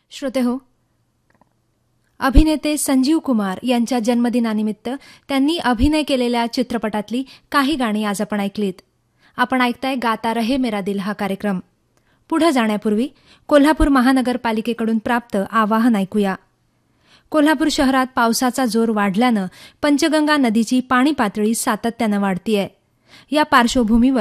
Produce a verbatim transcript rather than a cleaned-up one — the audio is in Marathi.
श्रोते हो, अभिनेते संजीव कुमार यांच्या जन्मदिनानिमित्त त्यांनी अभिनय केलेल्या चित्रपटातली काही गाणी आज आपण ऐकलीत. आपण ऐकताय गाता रहे मेरा दिल हा कार्यक्रम. पुढे जाण्यापूर्वी कोल्हापूर महानगरपालिकेकडून प्राप्त आवाहन ऐकूया. कोल्हापूर शहरात पावसाचा जोर वाढल्यानं पंचगंगा नदीची पाणी पातळी सातत्यानं वाढतीये. या पार्श्वभूमीवर